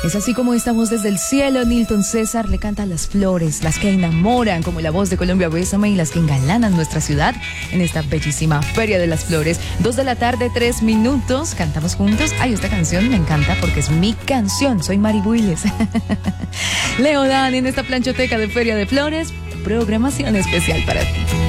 Es así como esta voz desde el cielo, Nilton César le canta a las flores, las que enamoran, como la voz de Colombia Bésame, y las que engalanan nuestra ciudad en esta bellísima Feria de las Flores. 2 de la tarde, 3 minutos, cantamos juntos. Ay, esta canción me encanta porque es mi canción, soy Mari Builes. Leo Dan en esta planchoteca de Feria de Flores, programación especial para ti.